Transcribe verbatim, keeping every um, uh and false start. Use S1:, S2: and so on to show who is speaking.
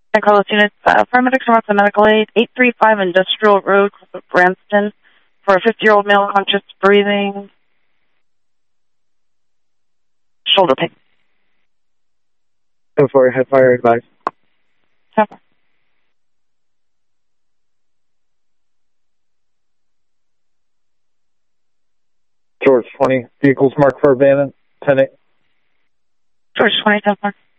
S1: I call this unit, uh, paramedics from the medical aid, eight three five Industrial Road, Branston, for a fifty-year-old male conscious breathing, shoulder pain.
S2: Go for head fire advice.
S1: Okay.
S2: George twenty, vehicles marked for abandonment, ten eight.
S1: George twenty, ten four.